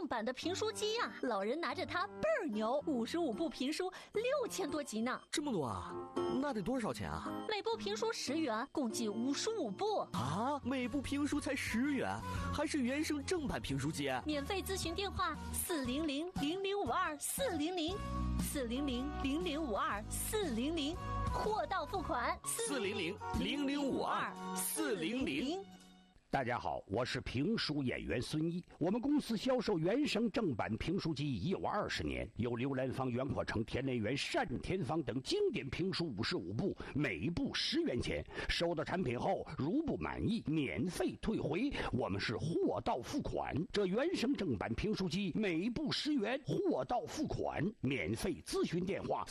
版的评书机呀，老人拿着它倍儿牛，55部评书6000多集呢。 这么多啊？那得多少钱啊？ 每部评书10元，共计55部啊！每部评书才10元，还是原声正版评书机。 免费咨询电话400-0052-400，400-0052-400，货到付款 400-0052-400。 大家好，我是评书演员孙一。我们公司销售原声正版评书机已有20年，有刘兰芳、袁阔成、田连元、单田芳等经典评书55部，每部10元钱。收到产品后，如不满意，免费退回。我们是货到付款。这原声正版评书机每部10元，货到付款，免费咨询电话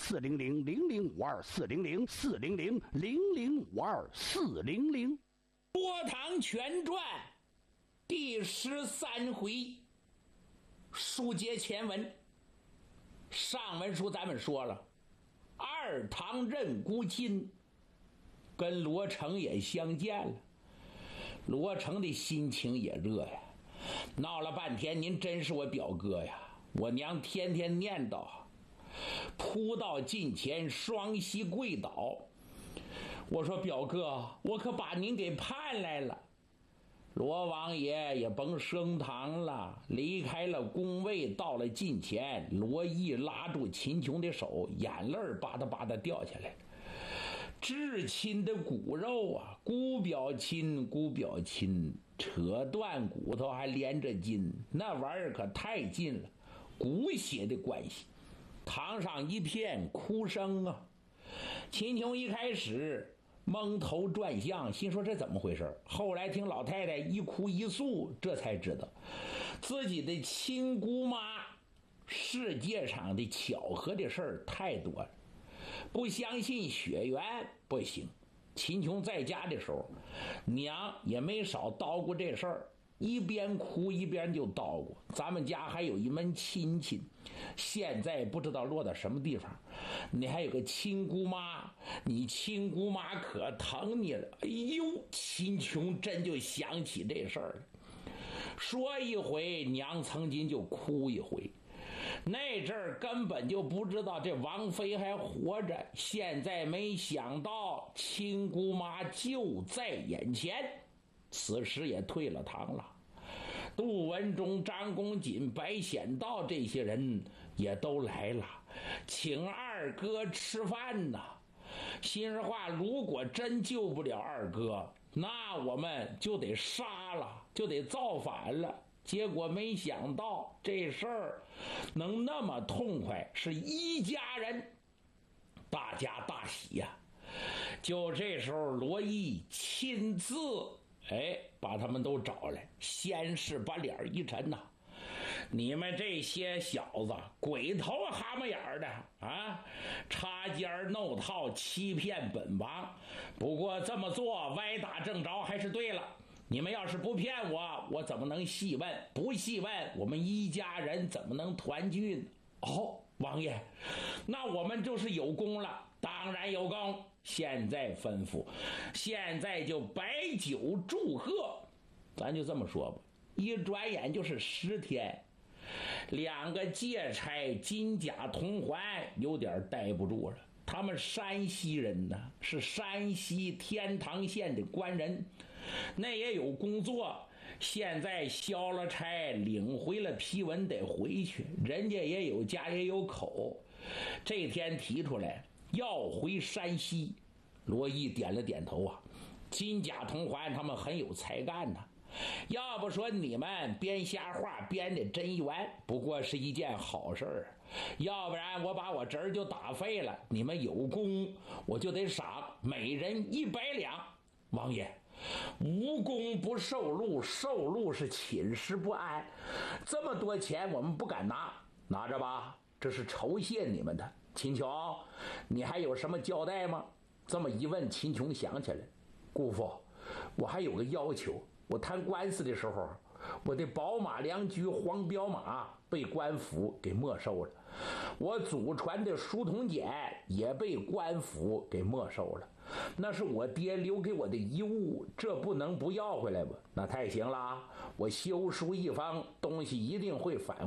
400-0052-400，400-0052-400。 《郭唐全传》第13回，书接前文。上文书咱们说了，二唐任孤亲跟罗成也相见了，罗成的心情也热呀，闹了半天，您真是我表哥呀，我娘天天念叨，扑到近前，双膝跪倒。我说表哥，我可把您给盼来了。罗王爷也甭升堂了，离开了宫位，到了近前，罗毅拉住秦琼的手，眼泪吧嗒吧嗒掉下来。至亲的骨肉啊，骨表亲，骨表亲，扯断骨头还连着筋，那玩意儿可太近了，骨血的关系。堂上一片哭声啊。秦琼一开始蒙头转向，心说这怎么回事，后来听老太太一哭一诉，这才知道自己的亲姑妈。世界上的巧合的事儿太多了，不相信血缘不行。秦琼在家的时候，娘也没少叨咕这事儿，一边哭一边就叨咕。咱们家还有一门亲戚，现在不知道落到什么地方。你还有个亲姑妈，你亲姑妈可疼你了。哎呦，秦琼真就想起这事儿了。说一回，娘曾经就哭一回。那阵儿根本就不知道这王妃还活着，现在没想到亲姑妈就在眼前，此时也退了堂了。杜文忠、张公瑾、白显道这些人也都来了，请二哥吃饭呐。心实话，如果真救不了二哥，那我们就得杀了，就得造反了。结果没想到这事儿能那么痛快，是一家人，大家大喜呀。就这时候，罗毅亲自把他们都找来，先是把脸一沉呐，你们这些小子鬼头蛤蟆眼的啊，插尖弄套，欺骗本王。不过这么做歪打正着还是对了，你们要是不骗我，我怎么能细问？不细问，我们一家人怎么能团聚呢？哦，王爷，那我们就是有功了。当然有功，现在吩咐，现在就摆酒祝贺。咱就这么说吧，一转眼就是10天。两个借差金甲铜环有点待不住了，他们山西人呢，是山西天堂县的官人，那也有工作，现在消了差，领回了批文得回去，人家也有家也有口，这天提出来要回山西。罗毅点了点头啊，金甲铜环他们很有才干呐，要不说你们编瞎话编的真圆，不过是一件好事儿，要不然我把我侄儿就打废了。你们有功，我就得赏每人100两。王爷，无功不受禄，受禄是寝食不安，这么多钱我们不敢拿，拿着吧，这是酬谢你们的。秦琼，你还有什么交代吗？这么一问，秦琼想起来，姑父，我还有个要求，我谈官司的时候，我的宝马良驹黄骠马被官府给没收了，我祖传的书童锏也被官府给没收了，那是我爹留给我的遗物，这不能不要回来吧？那太行了，我修书一方，东西一定会返